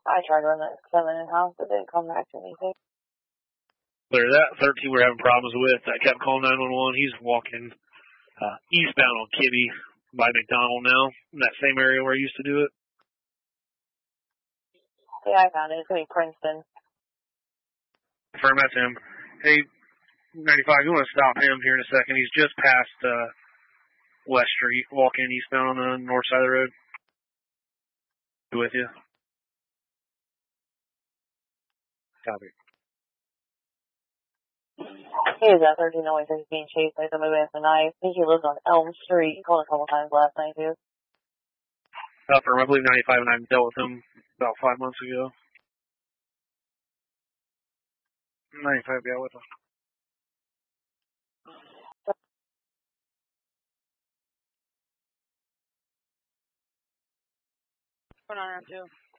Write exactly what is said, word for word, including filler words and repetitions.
I tried running that seven in house, but didn't come back to anything. Clear that. thirteen we're having problems with. I kept calling nine one one. He's walking uh, eastbound on Kibby by McDonald now, in that same area where I used to do it. Yeah, I found it. It's going to be Princeton. Confirm that's him. Hey, ninety-five, you want to stop him here in a second. He's just past uh, West Street, walking eastbound on the north side of the road. With you. Copy. He is at thirteen oh eight, he's being chased by somebody with a knife. I think he lives on Elm Street. He called a couple times last night, too. Confirm, I believe ninety-five and I dealt with him about five months ago. ninety-five got with him. What's going on, too?